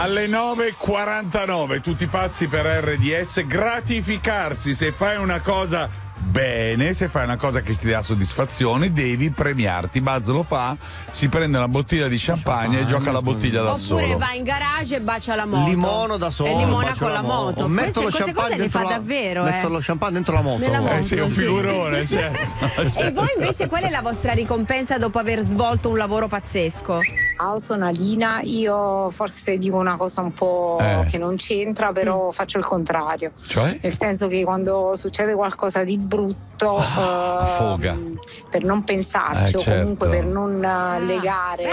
Alle 9.49, tutti pazzi per RDS. Gratificarsi se fai una cosa bene, se fai una cosa che ti dà soddisfazione, devi premiarti. Buzz lo fa, si prende una bottiglia di champagne e gioca la bottiglia da solo. Oppure va in garage e bacia la moto. Limono da solo. E limona con la moto. Queste cose li fa davvero. Metto lo champagne dentro la moto. Nella moto, sei un figurone, certo. E voi invece qual è la vostra ricompensa dopo aver svolto un lavoro pazzesco? Ciao, sono Alina. Io forse dico una cosa un po' che non c'entra, però faccio il contrario. Cioè? Nel senso che quando succede qualcosa di brutto, foga. per non pensarci o comunque per non legare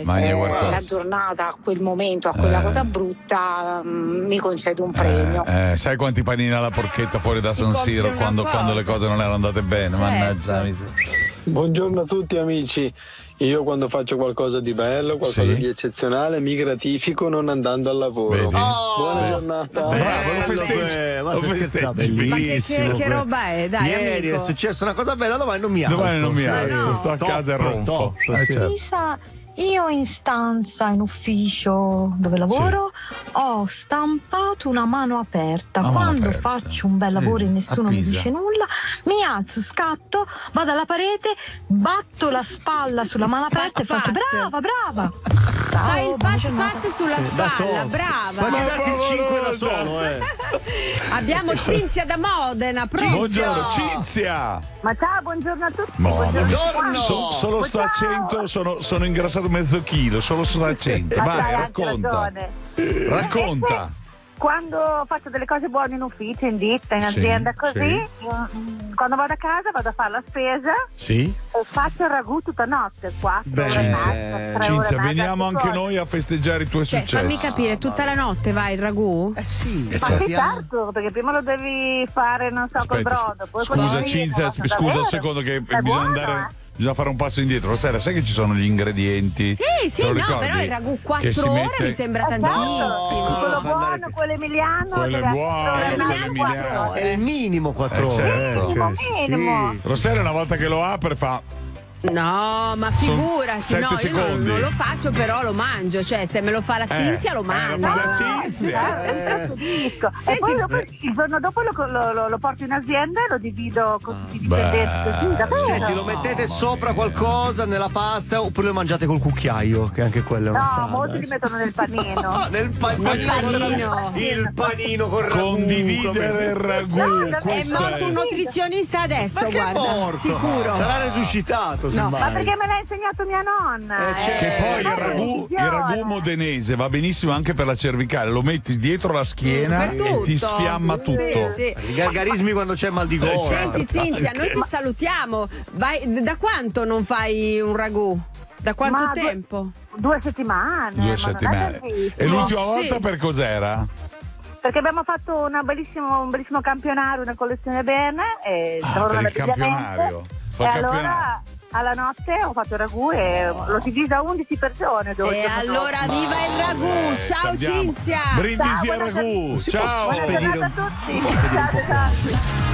la giornata a quel momento, a quella cosa brutta, mi concedo un premio. Sai quanti panini alla porchetta fuori da San Siro quando le cose non erano andate bene? Certo. Mannaggia. Buongiorno a tutti amici. Io quando faccio qualcosa di bello, qualcosa di eccezionale, mi gratifico non andando al lavoro. Buona giornata. Bravo, lo festeggi. Ma bellissimo. Che roba è? Dai, ieri amico. è successa una cosa bella, domani non mi alzo. Domani non mi alzo, sto a casa e ronfo. Lisa, io in stanza, in ufficio dove lavoro, ho stampato una mano aperta. Quando faccio un bel lavoro e nessuno mi dice nulla, mi alzo, scatto, vado alla parete, batto la spalla sulla mano aperta e faccio brava. Fai il pat sulla spalla, brava. Fammi darti il 5 da solo, Abbiamo Cinzia da Modena, pronto? Buongiorno Cinzia. Ma ciao, buongiorno a tutti. Buongiorno. Solo sto accento, sono ingrassato mezzo chilo, solo sto accento. Vai, racconta. Racconta. Quando faccio delle cose buone in ufficio, in ditta, in azienda, così, quando vado a casa vado a fare la spesa e faccio il ragù tutta notte qua. Cinzia, veniamo anche noi a festeggiare i tuoi successi. Fammi capire, tutta la notte vai il ragù? Sì. Ma sì, certo, perché prima lo devi fare, non so, col brodo. Poi Scusa Cinzia, scusa un secondo che bisogna andare. Bisogna fare un passo indietro. Sera, sai che ci sono gli ingredienti? Sì, no, però il ragù 4 ore mi sembra tantissimo. Quello buono, quello emiliano. Quello è buono, quello emiliano. È il minimo 4 ore. Minimo. Rossella una volta che lo apre fa... No, ma figurati, 7 no, io secondi. non lo faccio, però lo mangio, cioè se me lo fa la Cinzia lo mangio. Lo fa la Cinzia. E poi il giorno dopo lo porto in azienda e lo divido con tutti i dipendenti così, Senti, lo mettete sopra qualcosa nella pasta oppure lo mangiate col cucchiaio, che anche quello è una strada. No, molti li mettono nel panino. Nel panino. Il panino con ragù. Condividere il ragù. È morto un nutrizionista adesso, Ma che guarda, morto? sicuro. Sarà resuscitato. Ma perché me l'ha insegnato mia nonna? Che poi il ragù modenese va benissimo anche per la cervicale, lo metti dietro la schiena e ti sfiamma tutto. Sì. I gargarismi quando c'è mal di gola. Senti Cinzia, noi ti salutiamo. Da quanto non fai un ragù? Da quanto tempo? 2 settimane. 2 settimane. E l'ultima volta per cos'era? Perché abbiamo fatto un bellissimo campionario, una collezione bene. Per il campionario. E allora alla notte ho fatto il ragù e l'ho diviso a 11 persone. E allora viva il ragù! Ciao Cinzia! Brindisi al ragù! Ciao! Buona giornata a tutti! Ciao.